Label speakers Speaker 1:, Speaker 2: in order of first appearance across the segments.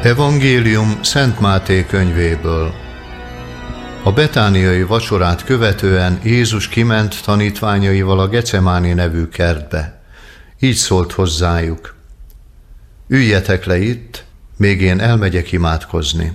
Speaker 1: Evangélium Szent Máté könyvéből. A betániai vacsorát követően Jézus kiment tanítványaival a Gecemáni nevű kertbe. Így szólt hozzájuk: üljetek le itt, még én elmegyek imádkozni.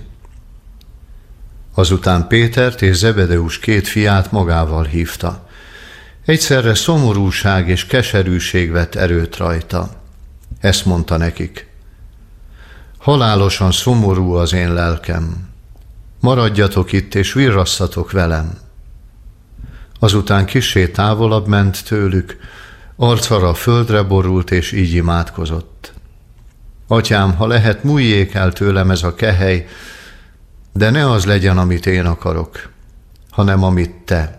Speaker 1: Azután Pétert és Zebedeus két fiát magával hívta. Egyszerre szomorúság és keserűség vett erőt rajta. Ezt mondta nekik: halálosan szomorú az én lelkem. Maradjatok itt és virrasszatok velem. Azután kissé távolabb ment tőlük, arcára a földre borult és így imádkozott: Atyám, ha lehet, múljék el tőlem ez a kehely, de ne az legyen, amit én akarok, hanem amit te.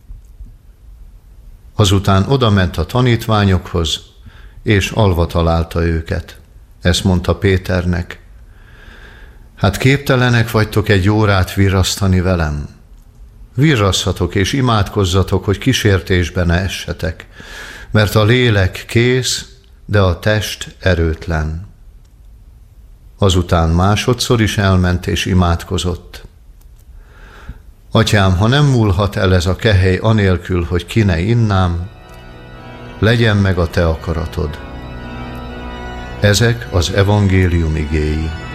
Speaker 1: Azután odament a tanítványokhoz, és alva találta őket. Ezt mondta Péternek: hát képtelenek vagytok egy órát virrasztani velem? Virrasszatok és imádkozzatok, hogy kísértésbe ne essetek, mert a lélek kész, de a test erőtlen. Azután másodszor is elment és imádkozott: Atyám, ha nem múlhat el ez a kehely anélkül, hogy ki ne innám, legyen meg a te akaratod. Ezek az evangélium igéi.